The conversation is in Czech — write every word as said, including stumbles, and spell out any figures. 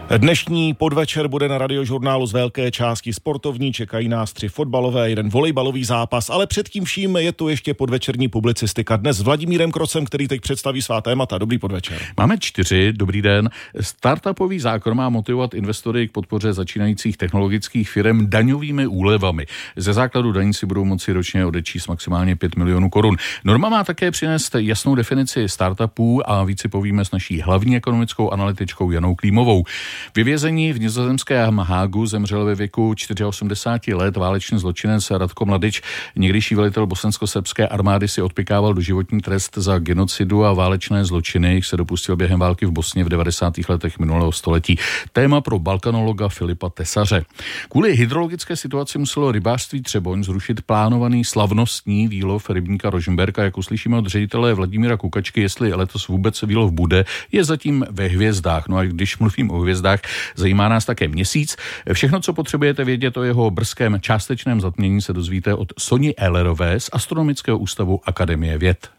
Dnešní podvečer bude na Radiožurnálu z velké části sportovní, čekají nás tři fotbalové, jeden volejbalový zápas, ale předtím vším je tu ještě podvečerní publicistika. Dnes s Vladimírem Krocem, který teď představí svá témata. Dobrý podvečer. Máme čtyři, dobrý den. Startupový zákon má motivovat investory k podpoře začínajících technologických firm daňovými úlevami. Ze základu daní si budou moci ročně odečíst maximálně pět milionů korun. Norma má také přinést jasnou definici startupů a víc si povíme s naší hlavní ekonomickou analytičkou Janou Klímovou. Vyvězení v nizozemském Hágu zemřel ve věku osmdesáti čtyř let válečný zločinec Ratko Mladič. Někdejší velitel bosensko-srbské armády si odpykával doživotní trest za genocidu a válečné zločiny, jich se dopustil během války v Bosně v devadesátých letech minulého století. Téma pro balkanologa Filipa Tesaře. Kvůli hydrologické situaci muselo rybářství Třeboň zrušit plánovaný slavnostní výlov rybníka Rožmberka. Jak uslyšíme od ředitele Vladimíra Kukačky, jestli letos vůbec výlov bude, je zatím ve hvězdách. No a když mluvím o hvězdách, zajímá nás také měsíc. Všechno, co potřebujete vědět o jeho brzkém částečném zatmění, se dozvíte od Soni Ehlerové z Astronomického ústavu Akademie věd.